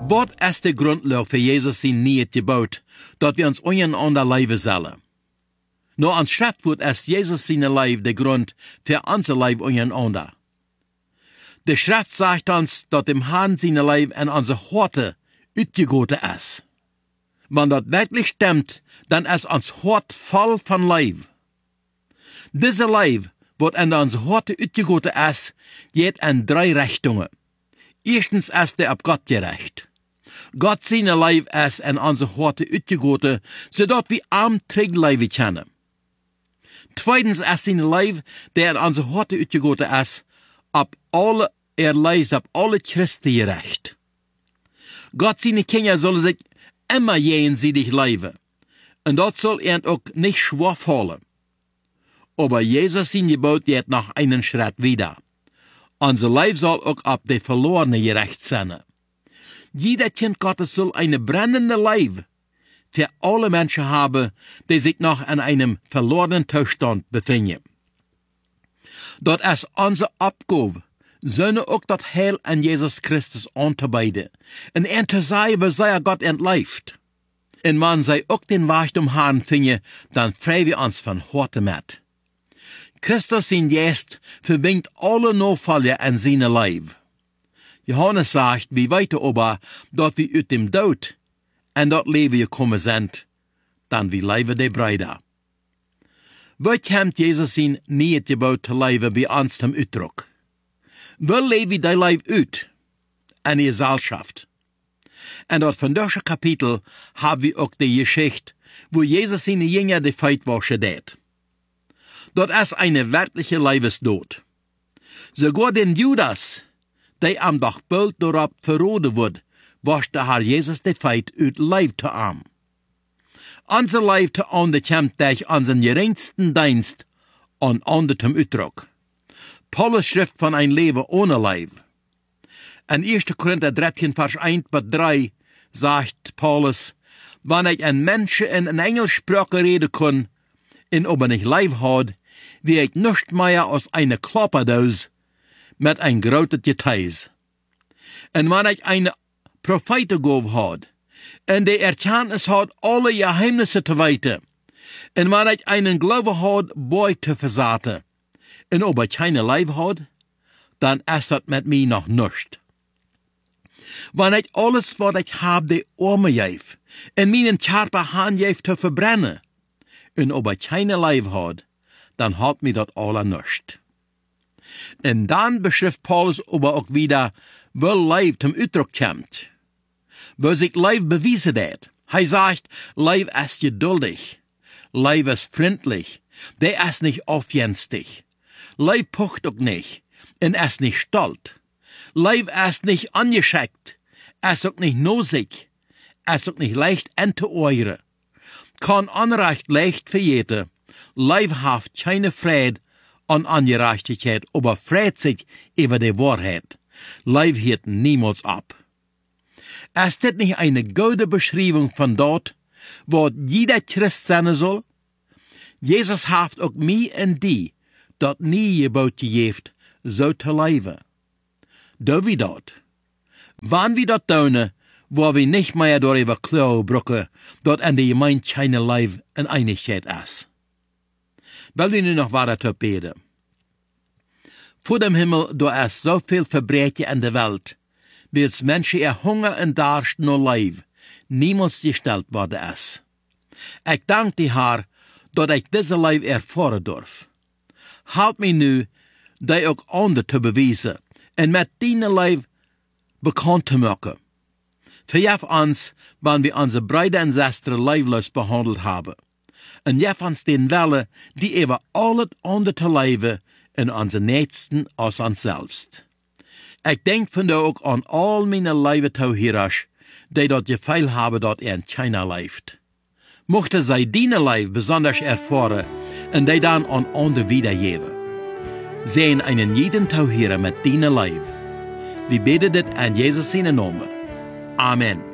Wat is de grondlag voor Jezus zijn nieuwe gebod, dat we ons ondereinander leven zullen? Nou, ons schriftwoord is Jezus zijn leven de grond voor onze leven ondereinander. De Schrift sagt uns, dat dem Herrn zijn leven en onze Horte uitgegoten is. Wenn dat wirklich stimmt, dann ist ons Hort voll von Leib. Diese Leib, wat in onze Horte uitgegoten is, geht in 3 Richtungen. Erstens ist der ab Gott gerecht. Gott seine Leib ist in onze Horte uitgegoten, zodat wir arm Trägleibe kennen. Zweitens ist seine Leib, der in onze Horte uitgegoten ist, ab alle ab alle Christen gerecht. Gott seine Kinder sollen sich immer jenseitig leben. Und das soll auch nicht schwer fallen. Aber Jesus sein Gebot geht noch einen Schritt wieder. Unser Leib soll auch ab der Verlorene gerecht sein. Jeder Kind Gottes soll eine brennende Leib für alle Menschen haben, die sich noch in einem verlorenen Zustand befinden. Das ist unsere Abgabe, sollen auch das Heil an Jesus Christus anzubieten und zu sagen, was sei Gott entläuft. Und man sei auch den Reichtum Herrn finden, dann freuen wir uns von heute mit. Christus sein Geist verbindet alle Nachfolger an seine Leib. Johannes sagt, wie weiter aber, dass wir aus dem Tod und dort Leben gekommen sind, dann wie leben die Brüder. Wo kommt Jesus sein nie Gebot zu leben bei uns zum Ausdruck? Wo leben wir die Leib uit? In die Gesellschaft. Und dort von diesem Kapitel haben wir auch die Geschichte, wo Jesus seine Jünger die Feitwasche deed. Dort ist eine wirkliche Leibesdod. Sogar den Judas, der am Tag bald darauf verroden wird, wascht der Herr Jesus die Feit uit Leib zu arm. Unser Leib zu Ande kommt durch unseren geringsten Dienst an Ande zum Ausdruck. Paulus schrift von ein Leben ohne Leib. In 1. Korinther 13, Vers 1 bis 3 sagt Paulus, wenn ich ein Mensch in einer Engelsprache reden kann, und aber nicht Leib hat, wie ich nicht mehr aus einer Klapperdose mit ein großes Geteis. Und wenn ich eine Prophetengabe hat, und die Erkenntnis hat, alle Geheimnisse zu weiten, und wenn ich einen Glaube hat, Boi zu versaten, und ob ich keine Leib hat, dann ist das mit mir noch nichts. Wenn ich alles, was ich habe, die Arme gebe, und meinen Körper hingebe zu verbrennen, und ob ich keine Leib hat, dann hat mir das alle nichts. Und dann beschrift Paulus aber auch wieder, wo Leib zum Ausdruck kommt. Wo sich Leib bewiesen hat. Er sagt, Leib ist geduldig. Leib ist freundlich. Der ist nicht aufjenstig. Leib pocht auch nicht. Und ist nicht stolz. Leib ist nicht angeschickt. Ist auch nicht nosig. Ist auch nicht leicht enteure. Kann Unrecht leicht verjeten. Leib haft keine Freude an Ungerechtigkeit, aber freut sich über die Wahrheit. Leib hört niemals ab. Ist das nicht eine gute Beschreibung von dort, wo jeder Christ sein soll? Jesus haft auch mir und die, dort nie Gebot gegeben, so zu leben. Do wie dort. Wann wir dort tun, wo wir nicht mehr darüber klar brücken, dort in der Gemeinde keine Leib in Einigkeit ist. Weil wir nun noch weiter beten. Vor dem Himmel, da ist so viel Verbrechen in der Welt, wills Menschen ihr Hunger und Durst nur Leib niemals gestellt worden ist. Ich danke dir, Herr, dass ich diese Leib erfahren darf. Halt mich nu, die auch andere zu beweisen und mit deinem Leib bekannt zu machen. Vergib uns, wenn wir unsere Brüder und Schwestern leiblos behandelt haben. Und gib uns den Wille, die über alles andere zu leben, in unseren Nächsten als uns selbst. Ich denke von da auch an all meine Leibetauhirers, die dort Gefeil haben, dort in China lebt. Mochte sie deine Leib besonders erfahren und die dann an andere wiedergeben. Sehen einen jeden Tauhirer mit deiner Leib. Wir beten das in Jesus seinen Namen. Amen.